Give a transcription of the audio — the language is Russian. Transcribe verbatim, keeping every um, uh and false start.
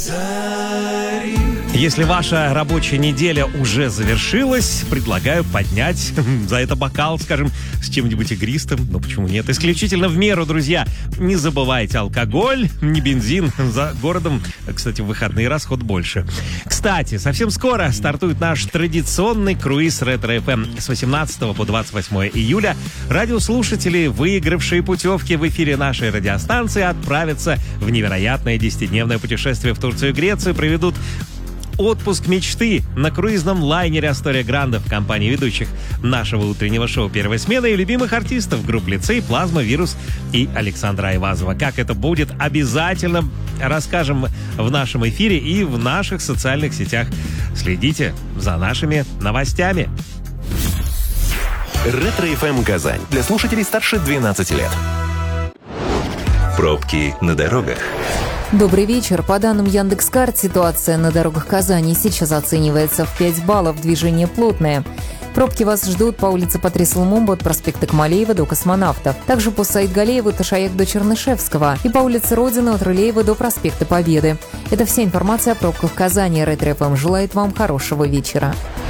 Если ваша рабочая неделя уже завершилась, предлагаю поднять за это бокал, скажем, с чем-нибудь игристым. Ну, почему нет? Исключительно в меру, друзья. Не забывайте, алкоголь, не бензин. За городом, кстати, в выходные расход больше. Кстати, совсем скоро стартует наш традиционный круиз Ретро-эф эм с восемнадцатого по двадцать восьмое июля. Радиослушатели, выигравшие путевки в эфире нашей радиостанции, отправятся в невероятное десятидневное путешествие в Турцию и Грецию, проведут отпуск мечты на круизном лайнере «Астория Гранде» в компании ведущих нашего утреннего шоу «Первой смены» и любимых артистов групп «Лицей», «Плазма», «Вирус» и Александра Айвазова. Как это будет, обязательно расскажем в нашем эфире и в наших социальных сетях. Следите за нашими новостями. Ретро-эф эм Казань. Для слушателей старше двенадцати лет. Пробки на дорогах. Добрый вечер. По данным Яндекс.Карт, ситуация на дорогах Казани сейчас оценивается в пять баллов. Движение плотное. Пробки вас ждут по улице Патрис Лумумба от проспекта Камалеева до Космонавтов. Также по Саид-Галееву, Ташаяк до Чернышевского. И по улице Родины от Рылеева до проспекта Победы. Это вся информация о пробках в Казани. Ретро-эф эм желает вам хорошего вечера.